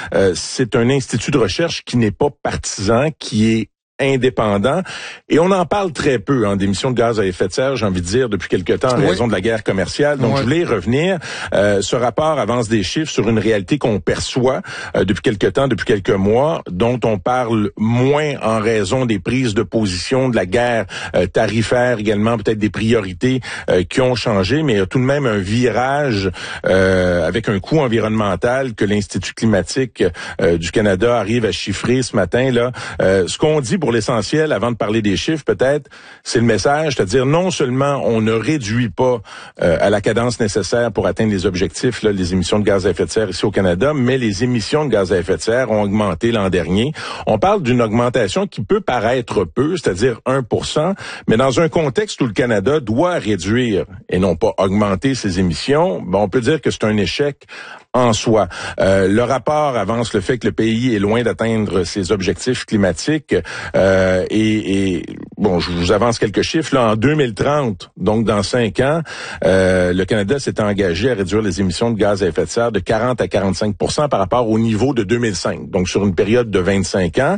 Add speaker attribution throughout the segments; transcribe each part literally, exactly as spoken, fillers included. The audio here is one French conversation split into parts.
Speaker 1: euh, c'est un institut de recherche qui n'est pas partisan, qui est indépendant. Et on en parle très peu, hein, d'émissions de gaz à effet de serre, j'ai envie de dire, depuis quelque temps, en oui. raison de la guerre commerciale. Donc, oui. je voulais y revenir. Euh, ce rapport avance des chiffres sur une réalité qu'on perçoit euh, depuis quelque temps, depuis quelques mois, dont on parle moins en raison des prises de position, de la guerre euh, tarifaire également, peut-être des priorités euh, qui ont changé, mais il y a tout de même un virage euh, avec un coût environnemental que l'Institut climatique euh, du Canada arrive à chiffrer ce matin. Là, euh, ce qu'on dit pour l'essentiel, avant de parler des chiffres, peut-être, c'est le message, c'est-à-dire non seulement on ne réduit pas euh, à la cadence nécessaire pour atteindre les objectifs, là, les émissions de gaz à effet de serre ici au Canada, mais les émissions de gaz à effet de serre ont augmenté l'an dernier. On parle d'une augmentation qui peut paraître peu, c'est-à-dire un pour cent, mais dans un contexte où le Canada doit réduire et non pas augmenter ses émissions, ben on peut dire que c'est un échec en soi. Euh, le rapport avance le fait que le pays est loin d'atteindre ses objectifs climatiques euh, et, et bon, je vous avance quelques chiffres. Là, en deux mille trente, donc dans cinq ans, euh, le Canada s'est engagé à réduire les émissions de gaz à effet de serre de quarante à quarante-cinq pour cent par rapport au niveau de deux mille cinq, donc sur une période de vingt-cinq ans.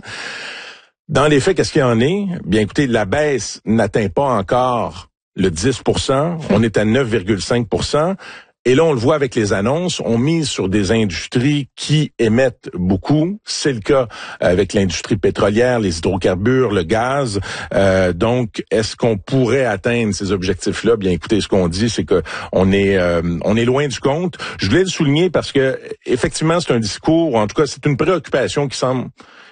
Speaker 1: Dans les faits, qu'est-ce qu'il y en est? Bien, écoutez, la baisse n'atteint pas encore le dix pour cent. On est à neuf virgule cinq pour cent. Et là, on le voit avec les annonces, on mise sur des industries qui émettent beaucoup. C'est le cas avec l'industrie pétrolière, les hydrocarbures, le gaz. Euh, donc, est-ce qu'on pourrait atteindre ces objectifs-là? Bien, écoutez, ce qu'on dit, c'est que on est euh, on est loin du compte. Je voulais le souligner parce que effectivement, c'est un discours, ou en tout cas, c'est une préoccupation qui semble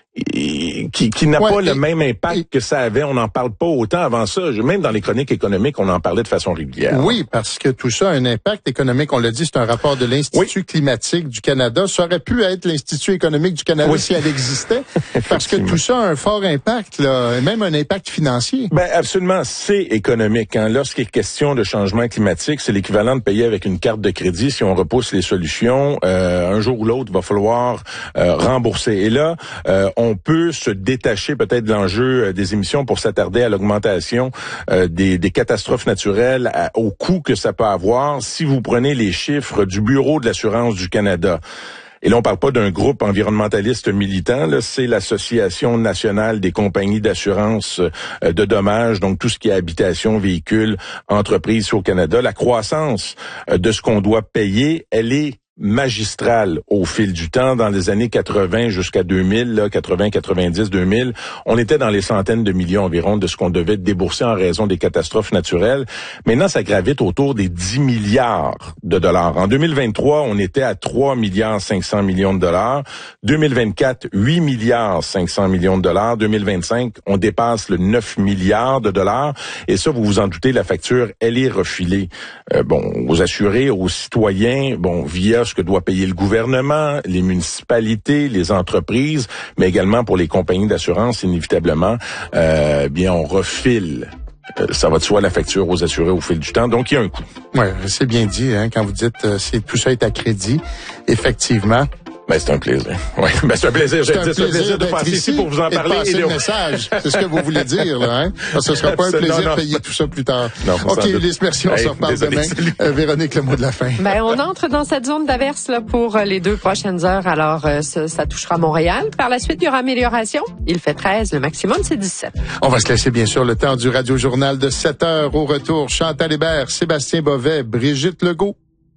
Speaker 1: qui, qui n'a ouais, pas et, le même impact et, que ça avait. On n'en parle pas autant avant ça. Même dans les chroniques économiques, on en parlait de façon régulière.
Speaker 2: Oui, parce que tout ça a un impact économique. On l'a dit, c'est un rapport de l'Institut oui. climatique du Canada. Ça aurait pu être l'Institut économique du Canada oui. si elle existait, parce que tout ça a un fort impact, là, et même un impact financier.
Speaker 1: Ben absolument, c'est économique. Hein. Lorsqu'il est question de changement climatique, c'est l'équivalent de payer avec une carte de crédit. Si on repousse les solutions, euh, un jour ou l'autre, il va falloir euh, rembourser. Et là, euh, on on peut se détacher peut-être de l'enjeu des émissions pour s'attarder à l'augmentation euh, des, des catastrophes naturelles, à, au coût que ça peut avoir. Si vous prenez les chiffres du Bureau de l'assurance du Canada, et là, on parle pas d'un groupe environnementaliste militant, là, c'est l'Association nationale des compagnies d'assurance euh, de dommages, donc tout ce qui est habitation, véhicules, entreprises au Canada. La croissance euh, de ce qu'on doit payer, elle est magistrale au fil du temps. Dans les années quatre-vingts jusqu'à deux mille, là, quatre-vingts, quatre-vingt-dix, deux mille, on était dans les centaines de millions environ de ce qu'on devait débourser en raison des catastrophes naturelles. Maintenant, ça gravite autour des dix milliards de dollars. En deux mille vingt-trois, on était à trois milliards cinq cents millions de dollars. deux mille vingt-quatre, huit milliards cinq cents millions de dollars. deux mille vingt-cinq, on dépasse le neuf milliards de dollars. Et ça, vous vous en doutez, la facture, elle est refilée. Euh, bon, aux assurés, aux citoyens, bon, via ce que doit payer le gouvernement, les municipalités, les entreprises, mais également pour les compagnies d'assurance, inévitablement, euh, bien, on refile. Euh, ça va de soi la facture aux assurés au fil du temps, donc il y a un coût.
Speaker 2: Oui, c'est bien dit, hein, quand vous dites euh, c'est tout ça est à crédit, effectivement.
Speaker 1: Ben, c'est un plaisir. Oui, ben, c'est un plaisir.
Speaker 2: C'est un plaisir,
Speaker 1: plaisir de passer ici pour vous en parler.
Speaker 2: Et de passer le message. C'est ce que vous voulez dire, là, hein? Parce que ce sera pas un plaisir non, non. de payer tout ça plus tard. Non, OK, Lise, merci. On hey, se reparle désolé, demain. Euh, Véronique, le mot de la fin.
Speaker 3: Ben, on entre dans cette zone d'averse, là, pour les deux prochaines heures. Alors, euh, ça, ça touchera Montréal. Par la suite, il y aura amélioration. Il fait treize. Le maximum, c'est dix-sept.
Speaker 2: On va se laisser, bien sûr, le temps du Radio-Journal de sept heures. Au retour, Chantal Hébert, Sébastien Bovet, Brigitte Legault.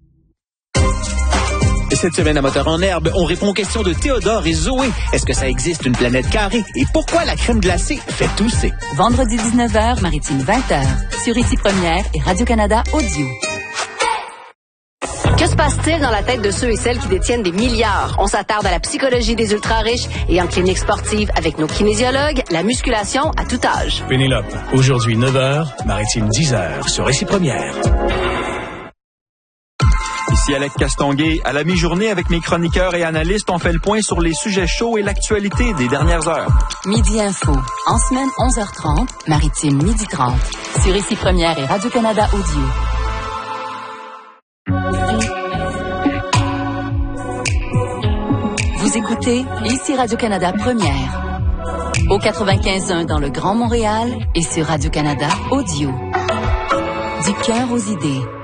Speaker 4: Cette semaine à Moteur en herbe, on répond aux questions de Théodore et Zoé. Est-ce que ça existe une planète carrée? Et pourquoi la crème glacée fait tousser?
Speaker 5: Vendredi dix-neuf heures, Maritime vingt heures. Sur Ici Première et Radio-Canada Audio.
Speaker 6: Que se passe-t-il dans la tête de ceux et celles qui détiennent des milliards? On s'attarde à la psychologie des ultra-riches et en clinique sportive avec nos kinésiologues, la musculation à tout âge.
Speaker 7: Pénélope, aujourd'hui neuf heures, Maritime dix heures, sur Ici Première.
Speaker 8: Ici Alec Castonguay. À la mi-journée, avec mes chroniqueurs et analystes, on fait le point sur les sujets chauds et l'actualité des dernières heures.
Speaker 5: Midi Info. En semaine, onze heures trente. Maritime, midi trente. Sur Ici Première et Radio-Canada Audio. Vous écoutez Ici Radio-Canada Première. Au quatre-vingt-quinze un dans le Grand Montréal et sur Radio-Canada Audio. Du cœur aux idées.